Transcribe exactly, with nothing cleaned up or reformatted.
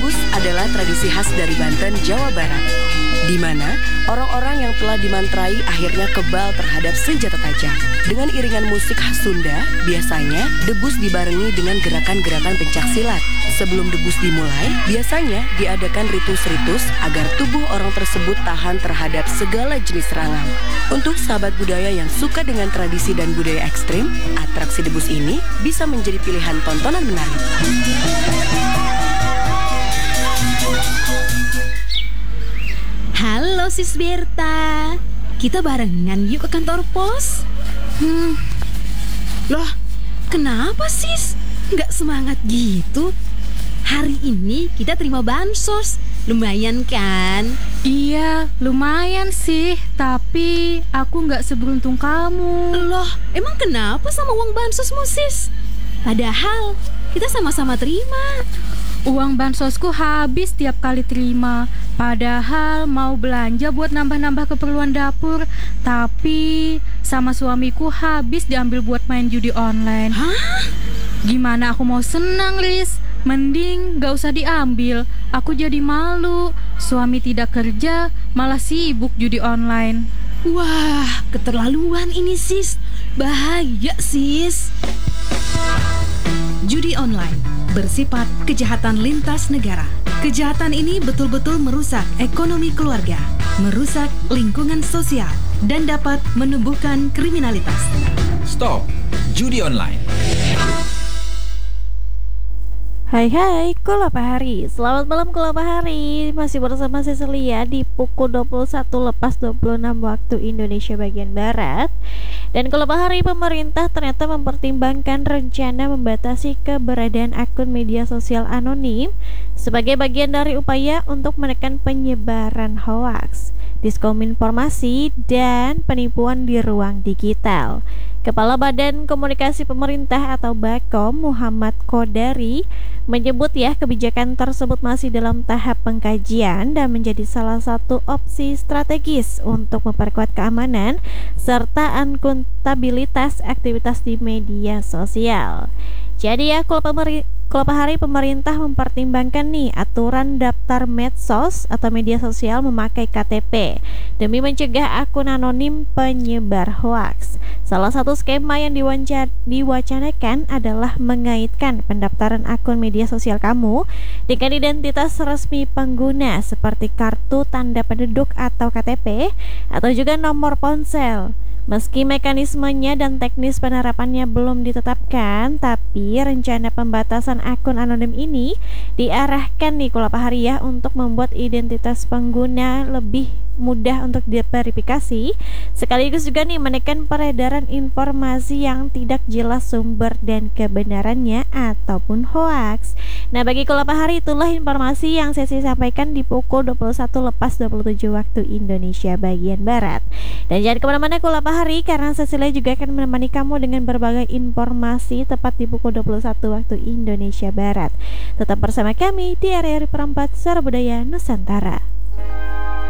Debus adalah tradisi khas dari Banten, Jawa Barat, di mana orang-orang yang telah dimantrai akhirnya kebal terhadap senjata tajam. Dengan iringan musik khas Sunda, biasanya debus dibarengi dengan gerakan-gerakan pencaksilat. Sebelum debus dimulai, biasanya diadakan ritus-ritus agar tubuh orang tersebut tahan terhadap segala jenis serangan. Untuk sahabat budaya yang suka dengan tradisi dan budaya ekstrim, atraksi debus ini bisa menjadi pilihan tontonan menarik. Halo Sis Berta, kita barengan yuk ke kantor pos. Hmm, loh kenapa Sis? Nggak semangat gitu? Hari ini kita terima bansos, lumayan kan? Iya, lumayan sih, tapi aku nggak seberuntung kamu. Loh, emang kenapa sama uang bansosmu Sis? Padahal kita sama-sama terima. Uang bansosku habis tiap kali terima. Padahal mau belanja buat nambah-nambah keperluan dapur, tapi sama suamiku habis diambil buat main judi online. Hah? Gimana aku mau senang, Riz? Mending gak usah diambil. Aku jadi malu. Suami tidak kerja, malah sibuk judi online. Wah, keterlaluan ini Sis. Bahaya Sis. Judi online bersifat kejahatan lintas negara. Kejahatan ini betul-betul merusak ekonomi keluarga, merusak lingkungan sosial, dan dapat menumbuhkan kriminalitas. Stop judi online. Hai hai, Kulapa Hari. Selamat malam Kulapa Hari. Masih bersama Cecilia di pukul dua puluh satu lepas dua puluh enam waktu Indonesia bagian Barat. Dan Kulapa Hari, pemerintah ternyata mempertimbangkan rencana membatasi keberadaan akun media sosial anonim sebagai bagian dari upaya untuk menekan penyebaran hoaks, diskominformasi, dan penipuan di ruang digital. Kepala Badan Komunikasi Pemerintah atau Bakom, Muhammad Kodari, menyebut ya kebijakan tersebut masih dalam tahap pengkajian dan menjadi salah satu opsi strategis untuk memperkuat keamanan serta akuntabilitas aktivitas di media sosial. Jadi ya, kalau pemerintah Kelapa Hari, pemerintah mempertimbangkan nih aturan daftar medsos atau media sosial memakai K T P demi mencegah akun anonim penyebar hoaks. Salah satu skema yang diwacanakan adalah mengaitkan pendaftaran akun media sosial kamu dengan identitas resmi pengguna seperti kartu tanda penduduk atau K T P atau juga nomor ponsel. Meski mekanismenya dan teknis penerapannya belum ditetapkan, tapi rencana pembatasan akun anonim ini diarahkan nih Kulapa Hari ya untuk membuat identitas pengguna lebih mudah untuk diverifikasi, sekaligus juga nih menekan peredaran informasi yang tidak jelas sumber dan kebenarannya ataupun hoaks. Nah, bagi Kulapa Hari, itulah informasi yang saya sampaikan di pukul dua puluh satu lepas dua puluh tujuh waktu Indonesia bagian Barat. Dan jangan kemana-mana Kulapa Hari, karena Cecilia juga akan menemani kamu dengan berbagai informasi tepat di pukul dua puluh satu waktu Indonesia Barat. Tetap bersama kami di area perempat Suara Budaya Nusantara.